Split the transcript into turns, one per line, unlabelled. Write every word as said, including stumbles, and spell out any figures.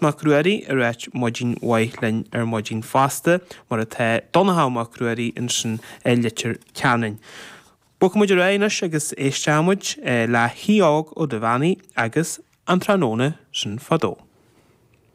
mac ruarí ar réit modín waithlein ar modín fasta mar a the donnaha mac ruarí in sin litir ceannain. Buc muidir réineas agus éisteamid le hiíog ó do bhaní agus an tróna sin fadó.